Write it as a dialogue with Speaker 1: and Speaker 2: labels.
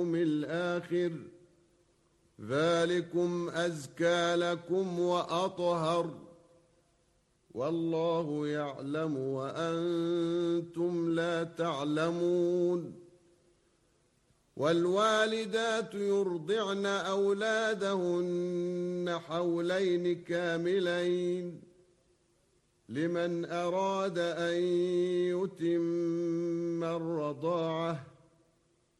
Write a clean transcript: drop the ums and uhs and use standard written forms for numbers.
Speaker 1: الآخر ذلكم أزكى لكم وأطهر والله يعلم وأنتم لا تعلمون والوالدات يرضعن أولادهن حولين كاملين لمن أراد أن يتم الرضاعة